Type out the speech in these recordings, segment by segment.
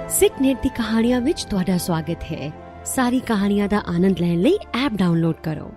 ਸਿਕਨੇਟ ਦੀ ਕਹਾਣੀਆਂ ਵਿੱਚ ਤੁਹਾਡਾ ਸਵਾਗਤ ਹੈ। ਸਾਰੀ ਕਹਾਣੀਆਂ ਦਾ ਆਨੰਦ ਲੈਣ ਲਈ ਐਪ ਡਾਊਨਲੋਡ ਕਰੋ।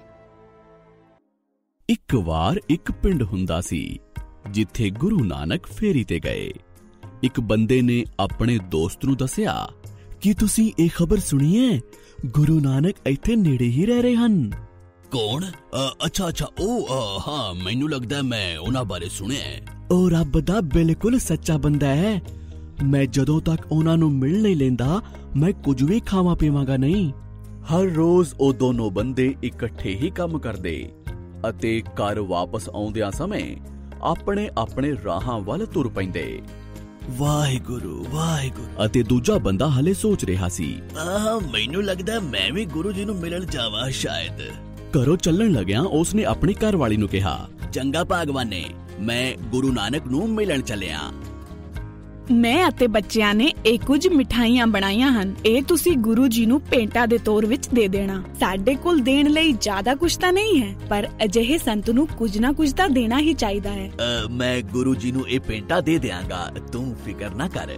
ਇੱਕ ਵਾਰ ਇੱਕ ਪਿੰਡ ਹੁੰਦਾ ਸੀ ਜਿੱਥੇ ਗੁਰੂ ਨਾਨਕ ਫੇਰੀ ਤੇ ਗਏ। ਇੱਕ ਬੰਦੇ ਨੇ ਆਪਣੇ ਦੋਸਤ ਨੂੰ ਦੱਸਿਆ ਕਿ ਤੁਸੀਂ ਇਹ ਖਬਰ ਸੁਣੀ ਹੈ, ਗੁਰੂ ਨਾਨਕ ਇੱਥੇ ਨੇੜੇ ਹੀ ਰਹਿ ਰਹੇ ਹਨ। ਕੌਣ? ਅੱਛਾ ਉਹ ਹਾਂ, ਮੈਨੂੰ ਲੱਗਦਾ ਮੈਂ ਉਹਨਾਂ ਬਾਰੇ ਸੁਣਿਆ। ਉਹ ਰੱਬ ਦਾ ਬਿਲਕੁਲ ਸੱਚਾ ਬੰਦਾ ਹੈ। ਮੈਂ ਜਦੋਂ ਤੱਕ ਉਹਨਾਂ ਨੂੰ ਮਿਲ ਨਹੀਂ ਲੈਂਦਾ, ਮੈਂ ਕੁਝ ਵੀ ਖਾਵਾਂ ਪੀਵਾਂਗਾ ਨਹੀਂ। ਹਰ ਰੋਜ਼ ਉਹ ਦੋਨੋਂ ਬੰਦੇ ਇਕੱਠੇ ਹੀ ਕੰਮ ਕਰਦੇ ਅਤੇ ਘਰ ਵਾਪਸ ਆਉਂਦਿਆਂ ਸਮੇਂ ਆਪਣੇ ਆਪਣੇ ਰਾਹਾਂ ਵੱਲ ਤੁਰ ਪੈਂਦੇ। ਵਾਹਿਗੁਰੂ ਵਾਹਿਗੁਰੂ। ਅਤੇ ਦੂਜਾ ਬੰਦਾ ਹਲੇ ਸੋਚ ਰਿਹਾ ਸੀ, ਮੈਨੂੰ ਲੱਗਦਾ ਮੈਂ ਵੀ ਗੁਰੂ ਜੀ ਨੂੰ ਮਿਲਣ ਜਾਵਾਂ ਸ਼ਾਇਦ। ਘਰੋਂ ਚੱਲਣ ਲੱਗਿਆ ਉਸਨੇ ਆਪਣੀ ਘਰਵਾਲੀ ਨੂੰ ਕਿਹਾ, ਚੰਗਾ ਭਾਗਵਾਨੇ, ਮੈਂ ਗੁਰੂ ਨਾਨਕ ਨੂੰ ਮਿਲਣ ਚੱਲਿਆ। ਮੈਂ ਅਤੇ ਬੱਚਿਆਂ ਨੇ ਇਹ ਕੁਝ ਮਿਠਾਈਆਂ ਬਣਾਈਆਂ ਹਨ। ਇਹ ਤੁਸੀਂ ਗੁਰੂ ਜੀ ਨੂੰ ਭੇਂਟਾ ਦੇ ਤੌਰ ਵਿੱਚ ਦੇ ਦੇਣਾ। ਸਾਡੇ ਕੋਲ ਦੇਣ ਲਈ ਜ਼ਿਆਦਾ ਕੁਝ ਤਾਂ ਨਹੀਂ ਹੈ, ਪਰ ਅਜਿਹੇ ਸੰਤ ਨੂੰ ਕੁਝ ਨਾ ਕੁਝ ਤਾਂ ਦੇਣਾ ਹੀ ਚਾਹੀਦਾ ਹੈ। ਮੈਂ ਗੁਰੂ ਜੀ ਨੂੰ ਇਹ ਭੇਂਟਾ ਦੇ ਦਿਆਂਗਾ, ਤੂੰ ਫਿਕਰ ਨਾ ਕਰ।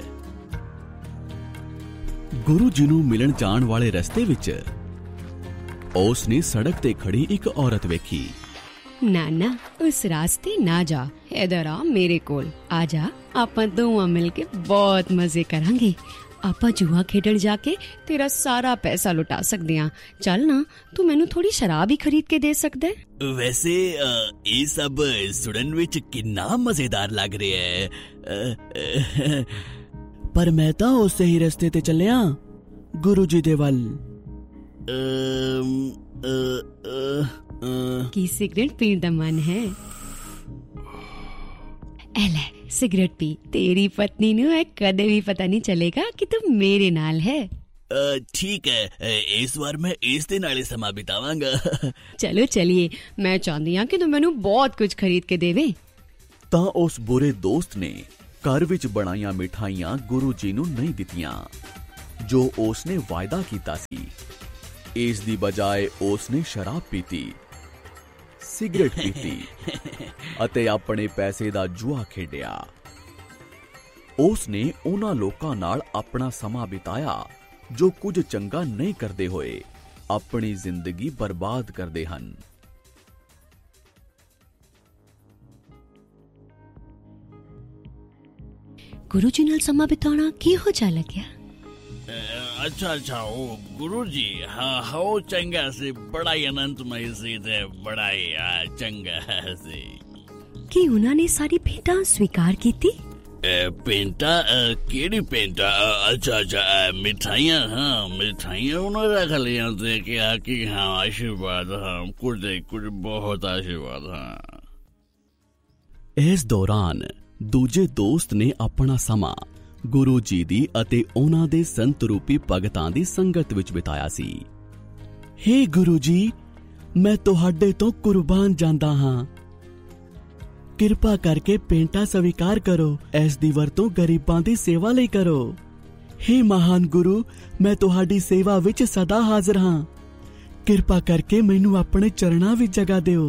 ਗੁਰੂ ਜੀ ਨੂੰ ਮਿਲਣ ਜਾਣ ਵਾਲੇ ਰਸਤੇ ਵਿੱਚ ਉਸ ਨੇ ਸੜਕ ਤੇ ਖੜੀ ਇੱਕ ਔਰਤ ਵੇਖੀ। ਨਾ ਉਸ ਰਾਸਤੇ ਨਾ ਜਾ, ਇਧਰ ਆ ਮੇਰੇ ਕੋਲ ਆ ਜਾ। ਆਪਾਂ ਦੋਵਾਂ ਮਿਲ ਕੇ ਬਹੁਤ ਮਜ਼ੇ ਕਰਾਂਗੇ। ਆਪਾਂ ਜੂਆ ਖੇਡਣ ਜਾ ਕੇ ਤੇਰਾ ਸਾਰਾ ਪੈਸਾ ਲੁਟਾ ਸਕਦੇ ਹਾਂ। ਚੱਲ ਨਾ, ਤੂੰ ਮੈਨੂੰ ਥੋੜੀ ਸ਼ਰਾਬ ਹੀ ਖਰੀਦ ਕੇ ਦੇ ਸਕਦਾ ਹੈ। ਵੈਸੇ ਇਹ ਸਭ ਸੁਣਨ ਵਿੱਚ ਕਿੰਨਾ ਮਜ਼ੇਦਾਰ ਲੱਗ ਰਿਹਾ ਹੈ। ਪਰ ਮੈਂ ਤਾਂ ਉਸੇ ਹੀ ਰਸਤੇ ਤੇ ਚੱਲਿਆ, ਗੁਰੂ ਜੀ ਦੇ ਵੱਲ। ਕੀ ਸਿਗਰਟ ਪੀਣ ਦਾ ਮਨ ਹੈ? ਐ ਲੈ ਸਿਗਰਟ ਪੀ। ਤੇਰੀ ਪਤਨੀ ਨੂੰ ਇਹ ਕਦੇ ਵੀ ਪਤਾ ਨਹੀਂ ਚੱਲੇਗਾ ਕਿ ਤੂੰ ਮੇਰੇ ਨਾਲ ਹੈ। ਠੀਕ ਹੈ, ਇਸ ਵਾਰ ਮੈਂ ਇਸ ਦੇ ਨਾਲ ਹੀ ਸਮਾਂ ਬਿਤਾਵਾਂਗਾ। ਚਲੋ ਚਲੀਏ, ਮੈਂ ਚਾਹੁੰਦੀ ਹਾਂ ਕਿ ਤੂੰ ਮੈਨੂੰ ਬਹੁਤ ਕੁਝ ਖਰੀਦ ਕੇ ਦੇਵੇਂ। ਤਾਂ ਉਸ ਬੁਰੇ ਦੋਸਤ ਨੇ ਘਰ ਵਿੱਚ ਬਣਾਈਆਂ ਮਿਠਾਈਆਂ ਗੁਰੂ ਜੀ ਨੂੰ ਨਹੀਂ ਦਿੱਤੀਆਂ ਜੋ ਉਸ ਨੇ ਵਾਅਦਾ ਕੀਤਾ ਸੀ। ਇਸ ਦੀ ਬਜਾਏ ਉਸ ਨੇ ਸ਼ਰਾਬ ਪੀਤੀ, ਸਿਗਰਟ ਪੀਤੀ ਅਤੇ ਆਪਣੇ ਪੈਸੇ ਦਾ ਜੂਆ ਖੇਡਿਆ। ਉਸ ਨੇ ਉਹਨਾਂ ਲੋਕਾਂ ਨਾਲ ਆਪਣਾ ਸਮਾਂ ਬਿਤਾਇਆ ਜੋ ਕੁਝ ਚੰਗਾ ਨਹੀਂ ਕਰਦੇ ਹੋਏ ਆਪਣੀ ਜ਼ਿੰਦਗੀ ਬਰਬਾਦ ਕਰਦੇ ਹਨ। ਗੁਰੂ ਜੀ ਨਾਲ ਸਮਾਂ ਬਿਤਾਉਣਾ ਕਿਹੋ ਜਿਹਾ ਲੱਗਿਆ? ਅੱਛਾ ਉਹ ਗੁਰੂ ਜੀ, ਹਾਂ ਉਹ ਚੰਗਾ ਸੀ, ਬੜਾ ਹੀ ਆਨੰਦਮਈ ਸੀ ਤੇ ਬੜਾ ਹੀ ਚੰਗਾ ਸੀ। ਕੀ ਉਹਨਾਂ ਨੇ ਸਾਰੀ ਭੇਟਾਂ ਸਵੀਕਾਰ ਕੀਤੀ? ਭੇਂਟਾ? ਕਿਹੜੀ ਭੇਂਟਾ? ਅੱਛਾ ਮਿਠਾਈਆਂ। ਹਾਂ, ਮਿਠਾਈਆਂ ਉਹਨਾਂ ਰੱਖ ਲਿਆ ਤੇ ਕਿਹਾ ਕਿ ਹਾਂ ਆਸ਼ੀਰਵਾਦ, ਹਾਂ ਕੁਝ ਬਹੁਤ ਆਸ਼ੀਰਵਾਦ। ਹਾਂ। ਇਸ ਦੌਰਾਨ ਦੂਜੇ ਦੋਸਤ ਨੇ ਆਪਣਾ ਸਮਾਂ ਗੁਰੂ ਜੀ ਦੀ ਅਤੇ ਉਹਨਾਂ ਦੇ ਸੰਤ ਰੂਪੀ ਭਗਤਾਂ ਦੀ ਸੰਗਤ ਵਿੱਚ ਬਿਤਾਇਆ ਸੀ। ਹੇ ਗੁਰੂ ਜੀ, ਮੈਂ ਤੁਹਾਡੇ ਤੋਂ ਕੁਰਬਾਨ ਜਾਂਦਾ ਹਾਂ। ਕਿਰਪਾ ਕਰਕੇ ਭੇਂਟਾ ਸਵੀਕਾਰ ਕਰੋ। ਇਸ ਦੀ ਵਰਤੋਂ ਗਰੀਬਾਂ ਦੀ ਸੇਵਾ ਲਈ ਕਰੋ। ਹੇ ਮਹਾਨ ਗੁਰੂ, ਮੈਂ ਤੁਹਾਡੀ ਸੇਵਾ ਵਿੱਚ ਸਦਾ ਹਾਜ਼ਰ ਹਾਂ। ਕਿਰਪਾ ਕਰਕੇ ਮੈਨੂੰ ਆਪਣੇ ਚਰਨਾਂ ਵਿੱਚ ਜਗ੍ਹਾ ਦਿਓ।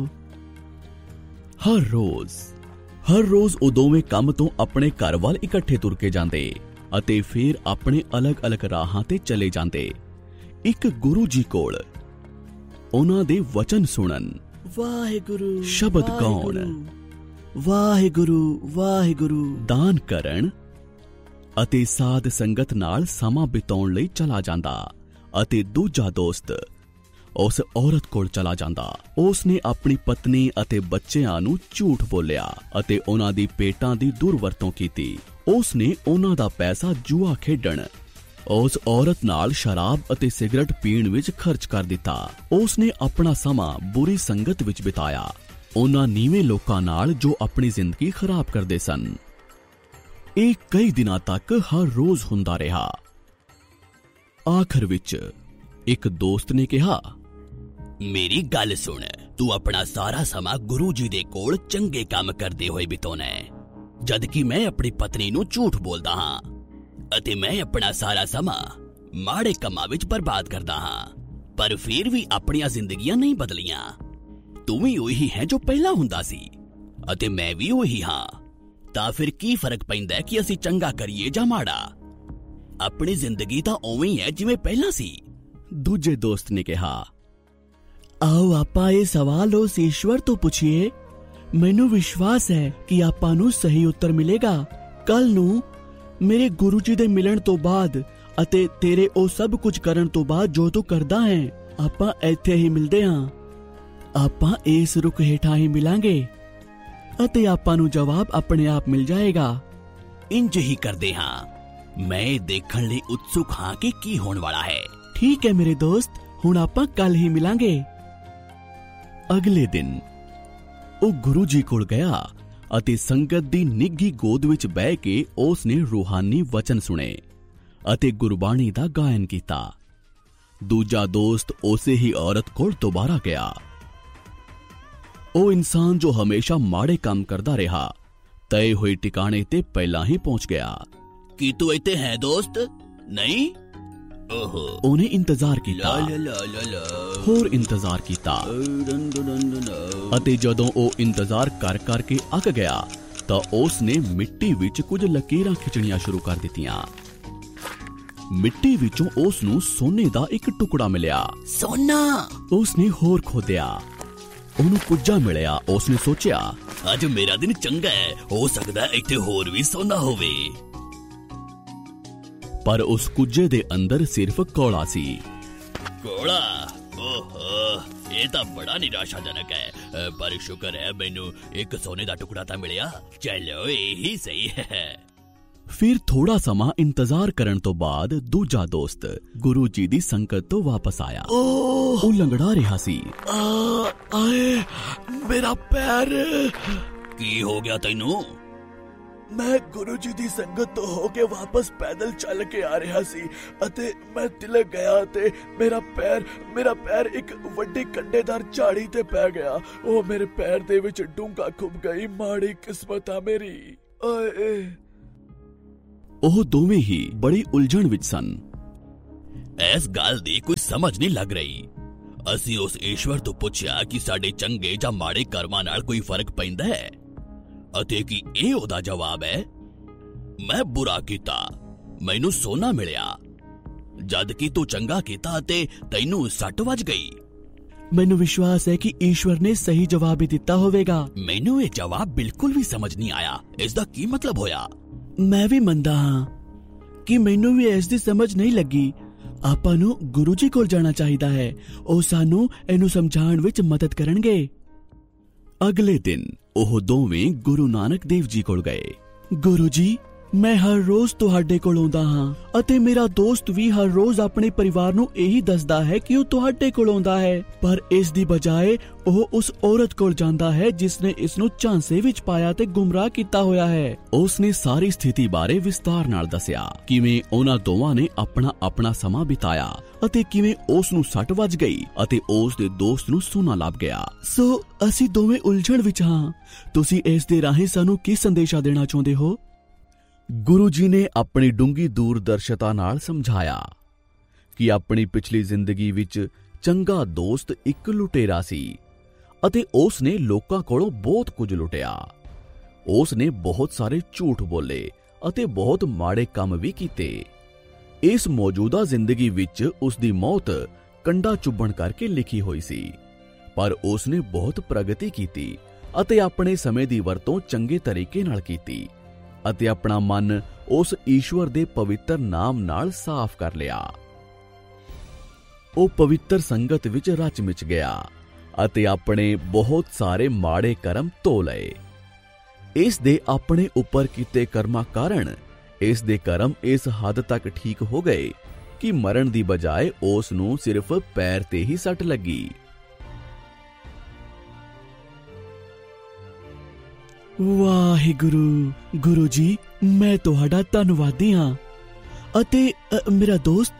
ਹਰ ਰੋਜ਼ ਉਹ ਦੋਵੇਂ ਕੰਮ ਤੋਂ ਆਪਣੇ ਘਰ ਵੱਲ ਇਕੱਠੇ ਤੁਰ ਕੇ ਜਾਂਦੇ ਅਤੇ ਫਿਰ ਆਪਣੇ ਅਲੱਗ-ਅਲੱਗ ਰਾਹਾਂ ਤੇ ਚਲੇ ਜਾਂਦੇ। ਇੱਕ ਗੁਰੂ ਜੀ ਕੋਲ ਉਹਨਾਂ ਦੇ ਵਚਨ ਸੁਣਨ, ਵਾਹਿਗੁਰੂ ਸ਼ਬਦ ਗਾਉਣ, ਵਾਹਿਗੁਰੂ ਵਾਹਿਗੁਰੂ ਦਾਨ ਕਰਨ ਅਤੇ ਸਾਧ ਸੰਗਤ ਨਾਲ ਸਮਾਂ ਬਿਤਾਉਣ ਲਈ ਚਲਾ ਜਾਂਦਾ। ਅਤੇ ਦੂਜਾ ਦੋਸਤ ਉਸ ਔਰਤ ਕੋਲ ਚਲਾ ਜਾਂਦਾ। ਉਸ ਨੇ ਆਪਣੀ ਪਤਨੀ ਅਤੇ ਬੱਚਿਆਂ ਨੂੰ ਝੂਠ ਬੋਲਿਆ ਅਤੇ ਉਹਨਾਂ ਦੀ ਭੇਟਾਂ ਦੀ ਦੁਰਵਰਤੋਂ ਕੀਤੀ। ਉਸ ਨੇ ਉਹਨਾਂ ਦਾ ਪੈਸਾ ਜੂਆ ਖੇਡਣ, ਉਸ ਔਰਤ ਨਾਲ ਸ਼ਰਾਬ ਅਤੇ ਸਿਗਰਟ ਪੀਣ ਵਿੱਚ ਖਰਚ ਕਰ ਦਿੱਤਾ। ਉਸ ਨੇ ਆਪਣਾ ਸਮਾਂ ਬੁਰੀ ਸੰਗਤ ਵਿੱਚ ਬਿਤਾਇਆ, ਉਹਨਾਂ ਨੀਵੇਂ ਲੋਕਾਂ ਨਾਲ ਜੋ ਆਪਣੀ ਜ਼ਿੰਦਗੀ ਖਰਾਬ ਕਰਦੇ ਸਨ। ਇਹ ਕਈ ਦਿਨਾਂ ਤੱਕ ਹਰ ਰੋਜ਼ ਹੁੰਦਾ ਰਿਹਾ। ਆਖਰ ਵਿੱਚ ਇੱਕ ਦੋਸਤ ਨੇ ਕਿਹਾ, ਮੇਰੀ ਗੱਲ ਸੁਣ, ਤੂੰ ਆਪਣਾ ਸਾਰਾ ਸਮਾਂ ਗੁਰੂ ਜੀ ਦੇ ਕੋਲ ਚੰਗੇ ਕੰਮ ਕਰਦੇ ਹੋਏ ਬਿਤਾਉਣਾ ਹੈ, ਜਦ ਕਿ ਮੈਂ ਆਪਣੀ ਪਤਨੀ ਨੂੰ ਝੂਠ ਬੋਲਦਾ ਹਾਂ ਅਤੇ ਮੈਂ ਆਪਣਾ ਸਾਰਾ ਸਮਾਂ ਮਾੜੇ ਕੰਮਾਂ ਵਿੱਚ ਬਰਬਾਦ ਕਰਦਾ ਹਾਂ। ਪਰ ਫਿਰ ਵੀ ਆਪਣੀਆਂ ਜ਼ਿੰਦਗੀਆਂ ਨਹੀਂ ਬਦਲੀਆਂ। ਤੂੰ ਵੀ ਉਹੀ ਹੈ ਜੋ ਪਹਿਲਾਂ ਹੁੰਦਾ ਸੀ ਅਤੇ ਮੈਂ ਵੀ ਉਹੀ ਹਾਂ। ਤਾਂ ਫਿਰ ਕੀ ਫਰਕ ਪੈਂਦਾ ਕਿ ਅਸੀਂ ਚੰਗਾ ਕਰੀਏ ਜਾਂ ਮਾੜਾ? ਆਪਣੀ ਜ਼ਿੰਦਗੀ ਤਾਂ ਉਵੇਂ ਹੀ ਹੈ ਜਿਵੇਂ ਪਹਿਲਾਂ ਸੀ। ਦੂਜੇ ਦੋਸਤ ਨੇ ਕਿਹਾ, ਆਓ ਆਪਾਂ ਇਹ ਸਵਾਲ ਉਸ ਈਸ਼ਵਰ ਤੋਂ ਪੁੱਛੀਏ। ਮੈਨੂੰ ਵਿਸ਼ਵਾਸ ਹੈ ਕਿ ਆਪਾਂ ਨੂੰ ਸਹੀ ਉੱਤਰ ਮਿਲੇਗਾ। ਕੱਲ ਨੂੰ ਮੇਰੇ ਗੁਰੂ ਜੀ ਦੇ ਮਿਲਣ ਤੋਂ ਬਾਅਦ ਅਤੇ ਤੇਰੇ ਉਹ ਸਭ ਕੁਝ ਕਰਨ ਤੋਂ ਬਾਅਦ ਜੋ ਤੂੰ ਕਰਦਾ ਹੈ, ਆਪਾਂ ਇੱਥੇ ਹੀ ਮਿਲਦੇ ਹਾਂ। ਆਪਾਂ ਇਸ ਰੁੱਖ ਹੇਠਾਂ ਹੀ ਮਿਲਾਂਗੇ ਅਤੇ ਆਪਾਂ ਨੂੰ ਜਵਾਬ ਆਪਣੇ ਆਪ ਮਿਲ ਜਾਏਗਾ। ਇੰਜ ਹੀ ਕਰਦੇ ਹਾਂ। ਮੈਂ ਇਹ ਦੇਖਣ ਲਈ ਉਤਸੁਕ ਹਾਂ ਕਿ ਕੀ ਹੋਣ ਵਾਲਾ ਹੈ। ਠੀਕ ਹੈ ਮੇਰੇ ਦੋਸਤ, ਹੁਣ ਆਪਾਂ ਕੱਲ ਹੀ ਮਿਲਾਂਗੇ। ਅਗਲੇ ਦਿਨ ਉਹ ਗੁਰੂ ਜੀ ਕੋਲ ਗਿਆ ਅਤੇ ਸੰਗਤ ਦੀ ਨਿੱਘੀ ਗੋਦ ਵਿੱਚ ਬਹਿ ਕੇ ਉਸ ਨੇ ਰੂਹਾਨੀ ਵਚਨ ਸੁਣੇ ਅਤੇ ਗੁਰਬਾਣੀ ਦਾ ਗਾਇਨ ਕੀਤਾ। ਦੂਜਾ ਦੋਸਤ ਉਸੇ ਹੀ ਔਰਤ ਕੋਲ ਦੁਬਾਰਾ ਗਿਆ। ਉਹ ਇਨਸਾਨ ਜੋ ਹਮੇਸ਼ਾ ਮਾੜੇ ਕੰਮ ਕਰਦਾ ਰਿਹਾ, ਤਏ ਹੋਏ ਟਿਕਾਣੇ ਤੇ ਪਹਿਲਾਂ ਹੀ ਪਹੁੰਚ ਗਿਆ। ਕੀ ਤੂੰ ਇੱਥੇ ਹੈ ਦੋਸਤ? ਨਹੀਂ? ਓਹੋ। ਉਹਨੇ ਇੰਤਜ਼ਾਰ ਕੀਤਾ, ਹੋਰ ਇੰਤਜ਼ਾਰ ਕੀਤਾ ਅਤੇ ਜਦੋਂ ਉਹ ਇੰਤਜ਼ਾਰ ਕਰ ਕਰਕੇ ਅੱਕ ਗਿਆ ਤਾਂ ਉਸ ਨੇ ਮਿੱਟੀ ਵਿੱਚ ਕੁਝ ਲਕੀਰਾਂ ਖਿੱਚਣੀਆਂ ਸ਼ੁਰੂ ਕਰ ਦਿੱਤੀਆਂ। ਮਿੱਟੀ ਵਿੱਚੋਂ ਉਸ ਨੂੰ ਸੋਨੇ ਦਾ ਇੱਕ ਟੁਕੜਾ ਮਿਲਿਆ। ਸੋਨਾ! ਉਸ ਨੇ ਹੋਰ ਖੋਦਿਆ, ਉਹਨੂੰ ਕੁੱਜਾ ਮਿਲਿਆ। ਉਸ ਨੇ ਸੋਚਿਆ, ਅੱਜ ਮੇਰਾ ਦਿਨ ਚੰਗਾ ਹੈ, ਹੋ ਸਕਦਾ ਇੱਥੇ ਹੋਰ ਵੀ ਸੋਨਾ ਹੋਵੇ। ਪਰ ਉਸ ਕੁੱਜੇ ਦੇ ਅੰਦਰ ਸਿਰਫ ਕੋਲਾ ਸੀ। ਕੋਲਾ? ਓਹੋ, ਇਹ ਤਾਂ ਬੜਾ ਨਿਰਾਸ਼ਾਜਨਕ ਹੈ। ਪਰ ਸ਼ੁਕਰ ਹੈ ਮੈਨੂੰ ਇੱਕ ਸੋਨੇ ਦਾ ਟੁਕੜਾ ਤਾਂ ਮਿਲਿਆ। ਚਲੋ ਇਹੀ ਸਹੀ ਹੈ। ਫਿਰ ਥੋੜਾ ਸਮਾਂ ਇੰਤਜ਼ਾਰ ਕਰਨ ਤੋਂ ਬਾਅਦ ਦੂਜਾ ਦੋਸਤ ਗੁਰੂ ਜੀ ਦੀ ਸੰਗਤ ਤੋਂ ਵਾਪਸ ਆਇਆ। ਉਹ ਲੰਗੜਾ ਰਿਹਾ ਸੀ। ਆਏ ਮੇਰਾ ਪੈਰ! ਕੀ ਹੋ ਗਿਆ ਤੈਨੂੰ? ਮੈਂ ਗੁਰੂ ਜੀ ਦੀ ਸੰਗਤ ਤੋਂ ਹੋ ਕੇ ਵਾਪਸ ਪੈਦਲ ਚੱਲ ਕੇ ਆ ਰਿਹਾ ਸੀ ਅਤੇ ਮੈਂ ਤਿਲਕ ਗਿਆ ਤੇ ਮੇਰਾ ਪੈਰ ਇੱਕ ਵੱਡੀ ਕੰਡੇਦਾਰ ਝਾੜੀ ਤੇ ਪੈ ਗਿਆ। ਉਹ ਮੇਰੇ ਪੈਰ ਦੇ ਵਿੱਚ ਡੂੰਘਾ ਖੁੱਭ ਗਈ। ਮਾੜੀ ਕਿਸਮਤ ਆ ਮੇਰੀ। ਓਏ! ਉਹ ਦੋਵੇਂ ਹੀ ਬੜੀ ਉਲਝਣ ਵਿੱਚ ਸਨ। ਇਸ ਗੱਲ ਦੀ ਕੋਈ ਸਮਝ ਨਹੀਂ ਲੱਗ ਰਹੀ। ਅਸੀਂ ਉਸ ਈਸ਼ਵਰ ਤੋਂ ਪੁੱਛਿਆ ਕਿ ਸਾਡੇ ਚੰਗੇ ਜਾਂ ਮਾੜੇ ਕਰਮਾਂ ਨਾਲ ਕੋਈ ਫਰਕ ਪੈਂਦਾ ਹੈ ਅਤੇ ਕੀ ਇਹ ਉਹਦਾ ਜਵਾਬ ਹੈ? ਮੈਂ ਬੁਰਾ ਕੀਤਾ, ਮੈਨੂੰ ਸੋਨਾ ਮਿਲਿਆ, ਜਦ ਕਿ ਤੂੰ ਚੰਗਾ ਕੀਤਾ ਅਤੇ ਤੈਨੂੰ ਸੱਟ ਵੱਜ ਗਈ। ਮੈਨੂੰ ਵਿਸ਼ਵਾਸ ਹੈ ਕਿ ਈਸ਼ਵਰ ਨੇ ਸਹੀ ਜਵਾਬ ਹੀ ਦਿੱਤਾ ਹੋਵੇਗਾ। ਮੈਨੂੰ ਇਹ ਜਵਾਬ ਬਿਲਕੁਲ ਵੀ ਸਮਝ ਨਹੀਂ ਆਇਆ। ਇਸ ਦਾ ਕੀ ਮਤਲਬ ਹੋਇਆ? ਮੈਂ ਵੀ ਮੰਨਦਾ ਹਾਂ ਕਿ ਮੈਨੂੰ ਵੀ ਇਸ ਦੀ ਸਮਝ ਨਹੀਂ ਲੱਗੀ। ਆਪਾਂ ਨੂੰ ਗੁਰੂ ਜੀ ਕੋਲ ਜਾਣਾ ਚਾਹੀਦਾ ਹੈ। ਉਹ ਸਾਨੂੰ ਇਹਨੂੰ ਸਮਝਾਉਣ ਵਿੱਚ ਮਦਦ ਕਰਨਗੇ। ਅਗਲੇ ਦਿਨ ਉਹ ਦੋਵੇਂ ਗੁਰੂ ਨਾਨਕ ਦੇਵ ਜੀ ਕੋਲ ਗਏ। ਗੁਰੂ ਜੀ, ਮੈਂ ਹਰ ਰੋਜ਼ ਤੁਹਾਡੇ ਕੋਲ ਆਉਂਦਾ ਹਾਂ ਅਤੇ ਮੇਰਾ ਦੋਸਤ ਵੀ ਹਰ ਰੋਜ਼ ਆਪਣੇ ਪਰਿਵਾਰ ਨੂੰ ਇਹੀ ਦੱਸਦਾ ਹੈ ਕਿ ਉਹ ਤੁਹਾਡੇ ਕੋਲ ਆਉਂਦਾ ਹੈ, ਪਰ ਇਸ ਦੀ ਬਜਾਏ ਉਹ ਉਸ ਔਰਤ ਕੋਲ ਜਾਂਦਾ ਹੈ ਜਿਸ ਨੇ ਇਸ ਨੂੰ ਝਾਂਸੇ ਵਿੱਚ ਪਾਇਆ ਤੇ ਗੁੰਮਰਾਹ ਕੀਤਾ ਹੋਇਆ ਹੈ। ਉਸ ਨੇ ਸਾਰੀ ਸਥਿਤੀ ਬਾਰੇ ਵਿਸਤਾਰ ਨਾਲ ਦੱਸਿਆ, ਕਿਵੇਂ ਉਹਨਾਂ ਦੋਵਾਂ ਨੇ ਆਪਣਾ ਸਮਾਂ ਬਿਤਾਇਆ ਅਤੇ ਕਿਵੇਂ ਉਸ ਨੂੰ ਸੱਟ ਵੱਜ ਗਈ ਅਤੇ ਉਸ ਦੇ ਦੋਸਤ ਨੂੰ ਸੋਨਾ ਲੱਭ ਗਿਆ। ਸੋ ਅਸੀਂ ਦੋਵੇਂ ਉਲਝਣ ਵਿੱਚ ਹਾਂ। ਤੁਸੀਂ ਇਸ ਦੇ ਰਾਹੀਂ ਸਾਨੂੰ ਕੀ ਸੰਦੇਸ਼ਾ ਦੇਣਾ ਚਾਹੁੰਦੇ ਹੋ? ਗੁਰੂ ਜੀ ਨੇ ਆਪਣੀ ਡੂੰਘੀ ਦੂਰਦਰਸ਼ਤਾ ਨਾਲ ਸਮਝਾਇਆ ਕਿ ਆਪਣੀ ਪਿਛਲੀ ਜ਼ਿੰਦਗੀ ਵਿੱਚ ਚੰਗਾ ਦੋਸਤ ਇੱਕ ਲੁਟੇਰਾ ਸੀ ਅਤੇ ਉਸ ਨੇ ਲੋਕਾਂ ਕੋਲੋਂ ਬਹੁਤ ਕੁਝ ਲੁੱਟਿਆ। ਉਸ ਨੇ ਬਹੁਤ ਸਾਰੇ ਝੂਠ ਬੋਲੇ ਅਤੇ ਬਹੁਤ ਮਾੜੇ ਕੰਮ ਵੀ ਕੀਤੇ। ਇਸ ਮੌਜੂਦਾ ਜ਼ਿੰਦਗੀ ਵਿੱਚ ਉਸ ਦੀ ਮੌਤ ਕੰਡਾ ਚੁੱਭਣ ਕਰਕੇ ਲਿਖੀ ਹੋਈ ਸੀ, ਪਰ ਉਸ ਨੇ ਬਹੁਤ ਪ੍ਰਗਤੀ ਕੀਤੀ ਅਤੇ ਆਪਣੇ ਸਮੇਂ ਦੀ ਵਰਤੋਂ ਚੰਗੇ ਤਰੀਕੇ ਨਾਲ ਕੀਤੀ ਅਤੇ ਆਪਣਾ ਮਨ ਉਸ ਈਸ਼ਵਰ ਦੇ ਪਵਿੱਤਰ ਨਾਮ ਨਾਲ ਸਾਫ਼ ਕਰ ਲਿਆ। ਉਹ ਪਵਿੱਤਰ ਸੰਗਤ ਵਿੱਚ ਰਚ ਮਿਚ ਗਿਆ ਅਤੇ ਆਪਣੇ ਬਹੁਤ ਸਾਰੇ ਮਾੜੇ ਕਰਮ ਧੋ ਲਏ। ਇਸ ਦੇ ਆਪਣੇ ਉੱਪਰ ਕੀਤੇ ਕਰਮਾਂ ਕਾਰਨ ਇਸ ਦੇ ਕਰਮ ਇਸ ਹੱਦ ਤੱਕ ਠੀਕ ਹੋ ਗਏ ਕਿ ਮਰਨ ਦੀ ਬਜਾਏ ਉਸ ਨੂੰ ਸਿਰਫ ਪੈਰ ਤੇ ਹੀ ਸੱਟ ਲੱਗੀ। ਵਾਹਿਗੁਰੂ! ਗੁਰੂ ਜੀ, ਮੈਂ ਤੁਹਾਡਾ ਧੰਨਵਾਦੀ ਹਾਂ। ਅਤੇ ਮੇਰਾ ਦੋਸਤ?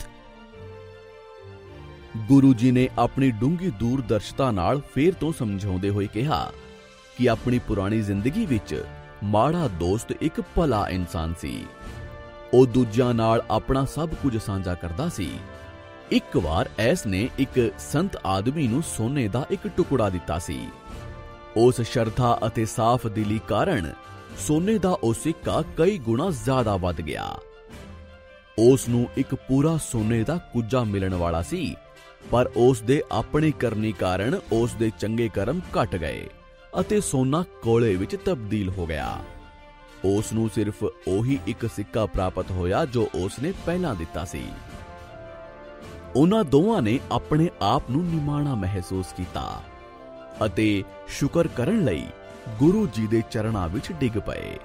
ਗੁਰੂ ਜੀ ਨੇ ਆਪਣੀ ਡੂੰਘੀ ਦੂਰਦਰਸ਼ਤਾ ਨਾਲ ਫੇਰ ਤੋਂ ਸਮਝਾਉਂਦੇ ਹੋਏ ਕਿਹਾ ਕਿ ਆਪਣੀ ਪੁਰਾਣੀ ਜ਼ਿੰਦਗੀ ਵਿੱਚ ਮਾੜਾ ਦੋਸਤ ਇੱਕ ਭਲਾ ਇਨਸਾਨ ਸੀ। ਉਹ ਦੂਜਿਆਂ ਨਾਲ ਆਪਣਾ ਸਭ ਕੁਝ ਸਾਂਝਾ ਕਰਦਾ ਸੀ। ਇੱਕ ਵਾਰ ਐਸ ਨੇ ਇੱਕ ਸੰਤ ਆਦਮੀ ਨੂੰ ਸੋਨੇ ਦਾ ਇੱਕ ਟੁਕੜਾ ਦਿੱਤਾ ਸੀ। ਉਸ ਸ਼ਰਧਾ ਅਤੇ ਸਾਫ਼ ਦਿਲੀ ਕਾਰਨ ਸੋਨੇ ਦਾ ਉਹ ਸਿੱਕਾ ਕਈ ਗੁਣਾ ਜ਼ਿਆਦਾ ਵੱਧ ਗਿਆ। ਉਸ ਨੂੰ ਇੱਕ ਪੂਰਾ ਸੋਨੇ ਦਾ ਕੁੱਜਾ ਮਿਲਣ ਵਾਲਾ ਸੀ, ਪਰ ਉਸ ਦੇ ਆਪਣੇ ਕਰਨੀ ਕਾਰਨ ਉਸ ਦੇ ਚੰਗੇ ਕਰਮ ਘਟ ਗਏ ਅਤੇ ਸੋਨਾ ਕੋਲੇ ਵਿੱਚ ਤਬਦੀਲ ਹੋ ਗਿਆ। ਉਸ ਨੂੰ ਸਿਰਫ ਉਹੀ ਇੱਕ ਸਿੱਕਾ ਪ੍ਰਾਪਤ ਹੋਇਆ ਜੋ ਉਸ ਨੇ ਪਹਿਲਾਂ ਦਿੱਤਾ ਸੀ। ਉਹਨਾਂ ਦੋਵਾਂ ਨੇ ਆਪਣੇ ਆਪ ਨੂੰ ਨਿਮਾਣਾ ਮਹਿਸੂਸ ਕੀਤਾ ਅਤੇ ਸ਼ੁਕਰ ਕਰਨ ਲਈ ਗੁਰੂ ਜੀ ਦੇ ਚਰਨਾਂ ਵਿੱਚ ਡਿੱਗ ਪਏ।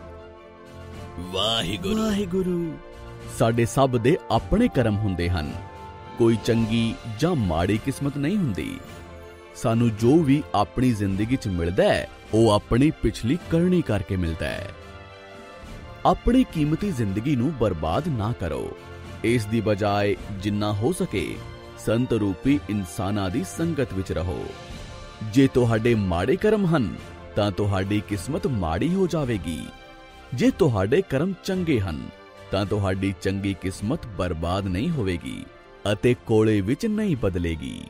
ਵਾਹਿਗੁਰੂ ਵਾਹਿਗੁਰੂ। ਸਾਡੇ ਸਭ ਦੇ ਆਪਣੇ ਕਰਮ ਹੁੰਦੇ ਹਨ, ਕੋਈ ਚੰਗੀ ਜਾਂ ਮਾੜੀ ਕਿਸਮਤ ਨਹੀਂ ਹੁੰਦੀ। ਸਾਨੂੰ ਜੋ ਵੀ ਆਪਣੀ ਜ਼ਿੰਦਗੀ 'ਚ ਮਿਲਦਾ ਹੈ ਉਹ ਆਪਣੀ ਪਿਛਲੀ ਕਰਨੀ ਕਰਕੇ ਮਿਲਦਾ ਹੈ। ਆਪਣੀ ਕੀਮਤੀ ਜ਼ਿੰਦਗੀ ਨੂੰ ਬਰਬਾਦ ਨਾ ਕਰੋ। ਇਸ ਦੀ ਬਜਾਏ ਜਿੰਨਾ ਹੋ ਸਕੇ ਸੰਤ ਰੂਪੀ ਇਨਸਾਨਾਂ ਦੀ ਸੰਗਤ ਵਿੱਚ ਰਹੋ। ਜੇ ਤੁਹਾਡੇ ਮਾੜੇ ਕਰਮ ਹਨ ਤਾਂ ਤੁਹਾਡੀ ਕਿਸਮਤ ਮਾੜੀ ਹੋ ਜਾਵੇਗੀ। ਜੇ ਤੁਹਾਡੇ ਕਰਮ ਚੰਗੇ ਹਨ ਤਾਂ ਤੁਹਾਡੀ ਚੰਗੀ ਕਿਸਮਤ ਬਰਬਾਦ ਨਹੀਂ ਹੋਵੇਗੀ ਅਤੇ ਕੋਲੇ ਵਿੱਚ ਨਹੀਂ ਬਦਲੇਗੀ।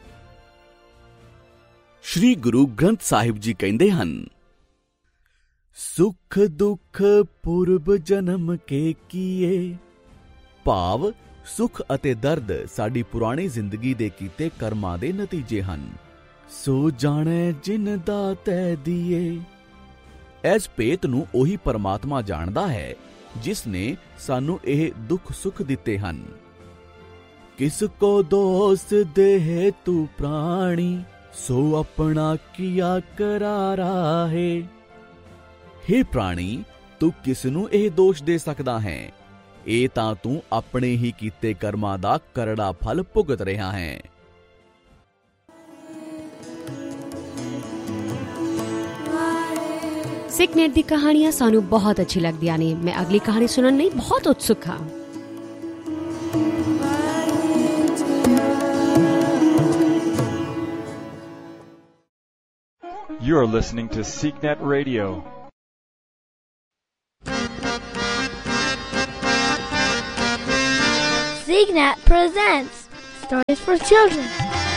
ਸ਼੍ਰੀ ਗੁਰੂ ਗ੍ਰੰਥ ਸਾਹਿਬ ਜੀ ਕਹਿੰਦੇ ਹਨ, ਸੁਖ ਦੁੱਖ ਪੁਰਬ ਜਨਮ ਕੇ ਕੀਏ। ਭਾਵ ਸੁਖ ਅਤੇ ਦਰਦ ਸਾਡੀ ਪੁਰਾਣੀ ਜ਼ਿੰਦਗੀ ਦੇ ਕੀਤੇ ਕਰਮਾਂ ਦੇ ਨਤੀਜੇ ਹਨ। ਸੋ ਜਾਣੈ ਜਿਨ ਦਾਤੈ ਦੀਏ। ਇਸ ਭੇਤ ਨੂੰ ਉਹੀ ਪਰਮਾਤਮਾ ਜਾਣਦਾ ਹੈ ਜਿਸ ਨੇ ਸਾਨੂੰ ਇਹ ਦੁੱਖ ਸੁੱਖ ਦਿੱਤੇ ਹਨ। ਕਿਸ ਕੋ ਦੋਸ ਦੇਹ ਤੂੰ ਪ੍ਰਾਣੀ, ਸੋ ਆਪਣਾ ਕੀਆ ਕਰਾਰਾ ਹੈ। ਹੇ ਪ੍ਰਾਣੀ, ਤੂੰ ਕਿਸ ਨੂੰ ਇਹ ਦੋਸ਼ ਦੇ ਸਕਦਾ ਹੈ? ਇਹ ਤਾਂ ਤੂੰ ਆਪਣੇ ਹੀ ਕੀਤੇ ਕਰਮਾਂ ਦਾ ਕਰੜਾ ਫਲ ਭੁਗਤ ਰਿਹਾ ਹੈ। ਸਿੱਖਨੇਟ ਦੀ ਕਹਾਣੀਆਂ ਸਾਨੂੰ ਬਹੁਤ ਅੱਛੀ ਲੱਗਦੀਆਂ ਨੇ। ਮੈਂ ਅਗਲੀ ਕਹਾਣੀ ਸੁਣਨ ਲਈ ਬਹੁਤ ਉਤਸੁਕ ਹਾਂ। You are listening to SeekNet Radio. SeekNet presents Stories for Children.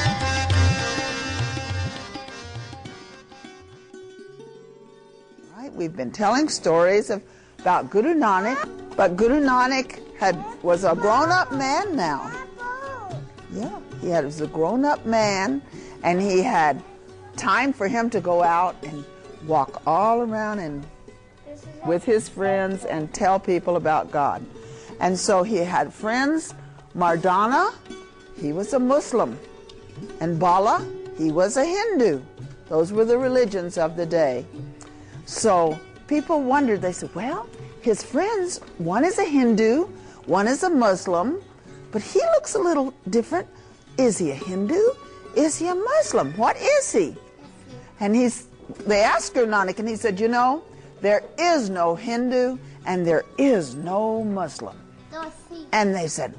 We've been telling stories about Guru Nanak, but Guru Nanak was a grown-up man now. Yeah, he was a grown-up man, and he had time for him to go out and walk all around and with his friends and tell people about God. And so he had friends. Mardana, he was a Muslim, and Bala, he was a Hindu. Those were the religions of the day. So people wondered, they said, well, his friends, one is a Hindu, one is a Muslim, but he looks a little different. Is he a Hindu? Is he a Muslim? What is he? And they asked Guru Nanak, and he said, you know, there is no Hindu and there is no Muslim. And they said,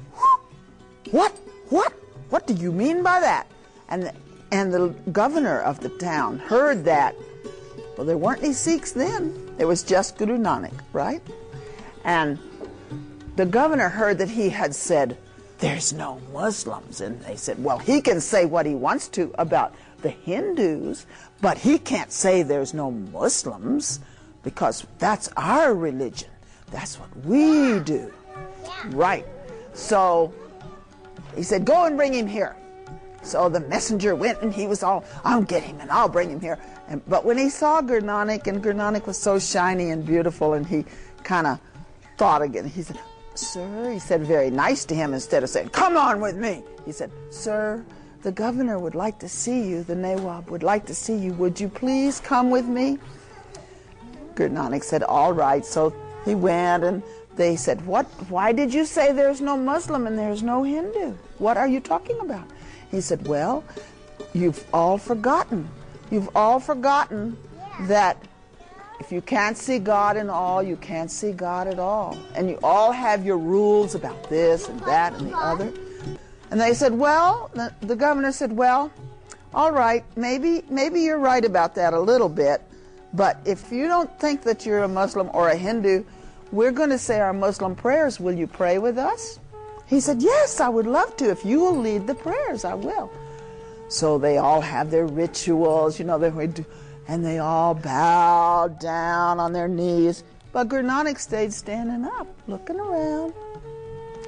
what do you mean by that? And the governor of the town heard that. Well, there weren't any Sikhs then. There was just Guru Nanak, right? And the governor heard that he had said, there's no Muslims. And they said, well, he can say what he wants to about the Hindus, but he can't say there's no Muslims because that's our religion. That's what we do. Right. So he said, go and bring him here. So the messenger went, and he was all, I'll get him and I'll bring him here. But when he saw Guru Nanak, and Guru Nanak was so shiny and beautiful, and he kind of thought again, he said, sir, he said very nice to him instead of saying, come on with me. He said, sir, the governor would like to see you, the Nawab would like to see you. Would you please come with me? Guru Nanak said, all right. So he went, and they said, why did you say there's no Muslim and there's no Hindu? What are you talking about? He said, well, you've all forgotten. You've all forgotten that if you can't see God in all, you can't see God at all. And you all have your rules about this and that and the other. And they said, well, the governor said, well, all right, maybe you're right about that a little bit, but if you don't think that you're a Muslim or a Hindu, we're going to say our Muslim prayers. Will you pray with us? He said, yes, I would love to. If you will lead the prayers, I will. So they all have their rituals, you know, and they all bowed down on their knees. But Guru Nanak stayed standing up, looking around.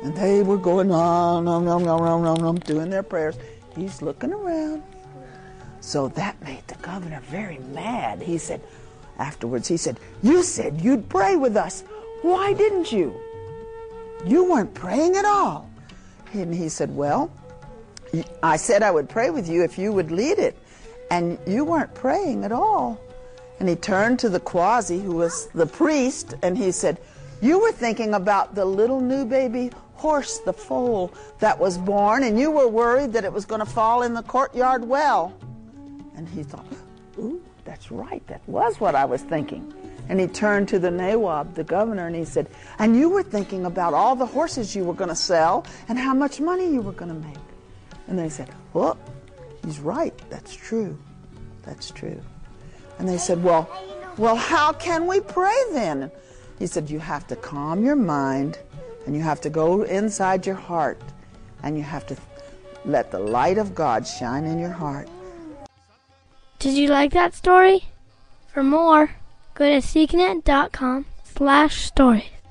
And they were going doing their prayers. He's looking around. So that made the governor very mad. He said, afterwards, he said, you said you'd pray with us. Why didn't you? You weren't praying at all. And he said, well, I said I would pray with you if you would lead it. And you weren't praying at all. And he turned to the Quasi, who was the priest, and he said, you were thinking about the little new baby horse, the foal that was born, and you were worried that it was going to fall in the courtyard well. And he thought, ooh, that's right, that was what I was thinking. And he turned to the Nawab, the governor, and he said, and you were thinking about all the horses you were going to sell and how much money you were going to make. And they said, well, he's right, that's true, that's true. And they said, well, how can we pray then? He said, you have to calm your mind, and you have to go inside your heart, and you have to let the light of God shine in your heart. Did you like that story? For more, go to seeknet.com/stories.